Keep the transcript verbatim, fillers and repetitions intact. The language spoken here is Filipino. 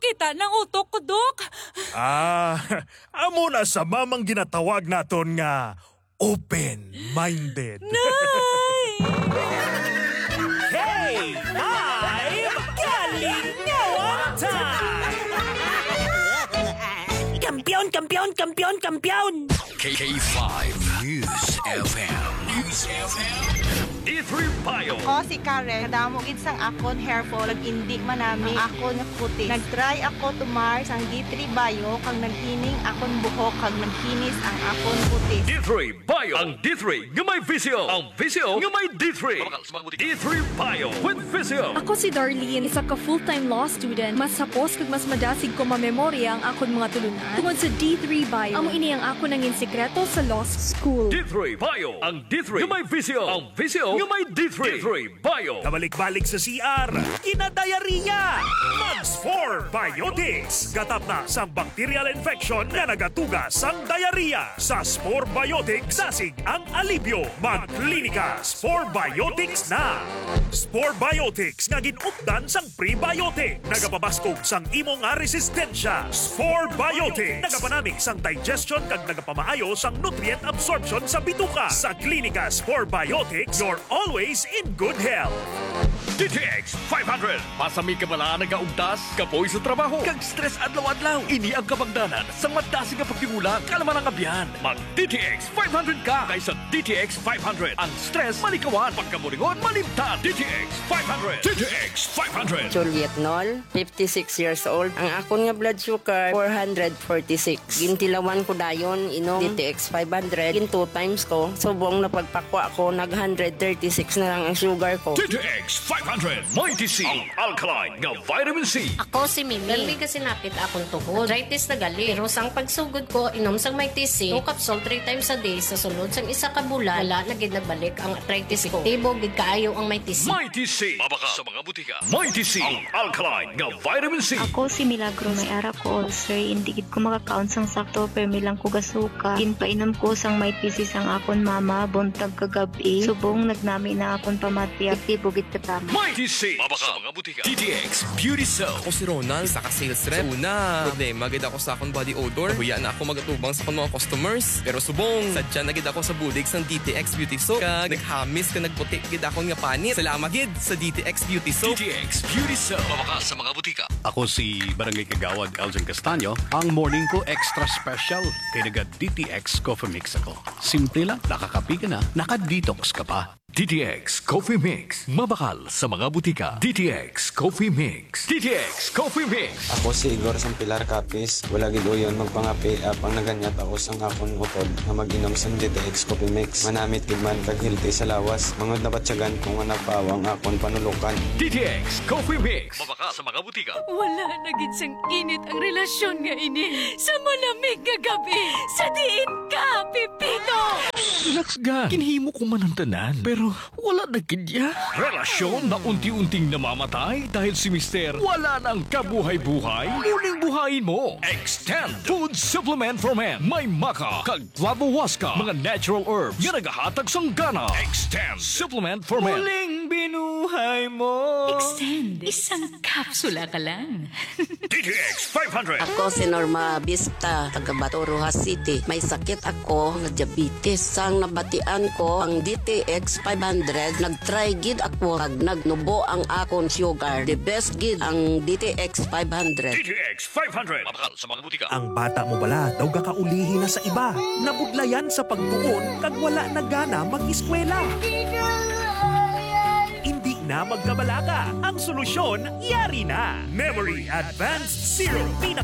kita ng utok ko, Dok. Ah, amo na sa mamang ginatawag naton nga open-minded. Nay! Hey, five! Kalingawan time! Kampiyon, kampiyon, kampiyon, kampiyon! K K five News F M. News F M. D three Bio. O si Karen, kadamo gid sang akon hair fall, indi man nami akon nga puti. Nagtry ako tumar sang D three Bio kang naghining akon buhok kag nagkinis ang akon puti. D three Bio. Ang D three nga may visio. Ang visio nga may D three. D three Bio with visio. Ako si Darlene, isa ka full-time law student. Mas hapos kag mas madasig ko mamemorya ang akon mga tulunan tungod sa D three Bio. Amo ini ang ako nangin sekreto sa law school. D three Bio. Ang D three nga may visio. Ang visio nga may D three. D three Bio. Kabalik-balik sa C R, kinadayariya! Mags four Biotics. Gatap na sang bacterial infection na nagatuga sang diarrhea. Sa Spore Biotics, dasig ang alibyo. Magklinika, Spore Biotics na! Spore Biotics nga ginupdan sang prebiotic. Nagapabaskog sang imo nga resistensya. Spore Biotics. Nagapanamig sang digestion kag nagapamaayo sang nutrient absorption sa bituka. Sa klinika Spore Biotics, you're always in good health. D T X five hundred. Pasami ka bala nagaugdas, kapoy sa trabaho, kag stress adlaw-adlaw. Ini ang kabangdanan sa madasi nga pagtingula, kalaman ang kabiyan. Mag D T X five hundred ka kaysa D T X five hundred. Ang stress malikawan, pagkamulingon malimtan. D T X five hundred. D T X five hundred. Juliet Nol, fifty-six years old. Ang akon nga blood sugar, four hundred forty-six. Gintilawan ko dayon, inom D T X five hundred. Gin two times ko, subong na pagpakwa ko, nag one hundred thirty-six na lang ang sugar ko. D T X five hundred. Mighty C. Ang alkaline nga vitamin C. Ako si Mimi. Dali kasi napit akong tuhod. Arthritis na gali. Pero sang pagsugod ko, inom sang Mighty C. two capsule three times a day. Sa sunod sang isa ka bulan, wala na gid nagbalik ang arthritis ko. Tibo gid kaayo ang Mighty C. Mighty C. Mabaka sa mga butika. Mighty C. Ang alkaline nga vitamin C. Ako si Milagro, may ara ko ulcer. Hindi gid ko makakount sang sakto, pero milang ko gasuka. Ginpainom ko sang Mighty C sang akon mama, buntag kagabi. Subong nagnami na akon pamatya. Tibo gid katama. Mighty C. Mabaka sa mga butika. D T X Beauty Soap. Ako si Ronald, isa ka sales rep. Una, problema gid ako sa akong body odor. Huya na ako magatubang sa akong mga customers. Pero subong, sadya na gid ako sa budig sang D T X Beauty Soap. Kag naghamis ka nagputi gid akong nga panit. Salamat gid sa D T X Beauty Soap. D T X Beauty Soap. Mabaka sa mga butika. Ako si Barangay Kagawad Elgin Castaño. Ang morning ko extra special kay naga D T X Coffee Mix ako. Simple lang, nakakapi ka na, naka-detox ka pa. D T X Coffee Mix. Mabakal sa mga butika. D T X Coffee Mix. D T X Coffee Mix. Ako si Igor sang Pilar Capis. Wala gid uyon magpangapi apang naganyat ako sang akon utod nga mag-inom sang D T X Coffee Mix. Manamit gid man kag healthy sa lawas. Mga nabatyagan ko nga napawang akon panulukan. D T X Coffee Mix. Mabaka sa mga butika. Wala na gid sang init ang relasyon nga ini. Sa malamig nga gabi, sa diin ka, Pipito! Relax ga. Kinhimo ko man ang tanan. Pero wala na kidya. Relasyon na unti-unting namamatay dahil si Mister wala nang kabuhay-buhay. Muling buhayin mo. Extend Food Supplement for Men. May maka, kag flavowaska, mga natural herbs nga nagahatag sang gana. Extend Supplement for Men. Muling binuhay mo. Extend. Isang kapsula ka lang. D T X five hundred. Ako si Norma Vista, taga Bato, Rojas City. May sakit ako nga diabetes. Sang nabatian ko ang D T X five hundred, nag-try gid ako kag nagnubo ang akon sugar. The best gid ang D T X five hundred. D T X five hundred. Mabakal sa mga butika. Ang bata mo bala daw kakaulihi na sa iba. Nabudlayan sa pagtuon kag wala na gana mag-eskwela. Hindi na magkabalaka. Ang solusyon, yari na. Memory Advanced Zero.